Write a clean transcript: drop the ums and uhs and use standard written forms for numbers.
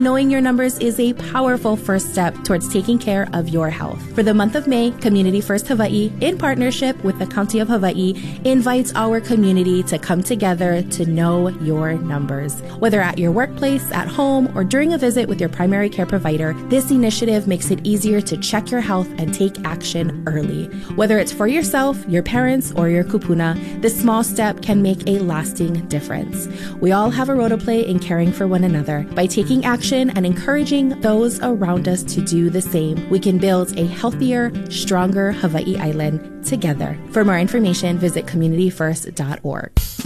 Knowing your numbers is a powerful first step towards taking care of your health. For the month of May, Community First Hawaii, in partnership with the County of Hawaii, invites our community to come together to know your numbers. Whether at your workplace, at home, or during a visit with your primary care provider, this initiative makes it easier to check your health and take action early. Whether it's for yourself, your parents, or your kupuna, this small step can make a lasting difference. We all have a role to play in caring for one another. By taking action and encouraging those around us to do the same, we can build a healthier, stronger Hawaii Island together. For more information, visit communityfirst.org.